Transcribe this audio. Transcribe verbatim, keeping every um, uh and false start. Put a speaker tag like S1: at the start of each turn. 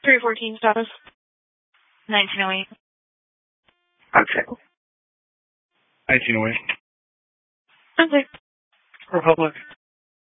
S1: three fourteen status.
S2: nineteen oh eight.
S3: Okay.
S4: nineteen oh eight.
S1: Okay.
S4: Republic.